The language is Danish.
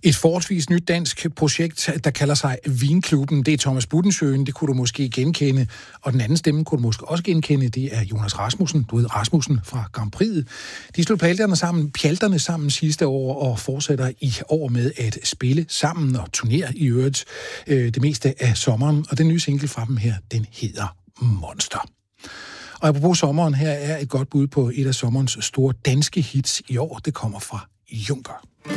Et forholdsvis nyt dansk projekt, der kalder sig Vinklubben. Det er Thomas Buttensøen, det kunne du måske genkende. Og den anden stemme kunne du måske også genkende, det er Jonas Rasmussen. Du ved Rasmussen fra Grand Prix. De slog pjalterne sammen sidste år og fortsætter i år med at spille sammen og turnere i øvrigt det meste af sommeren. Og den nye single fra dem her, den hedder Monster. Og apropos sommeren, her er et godt bud på et af sommerens store danske hits i år. Det kommer fra Junker.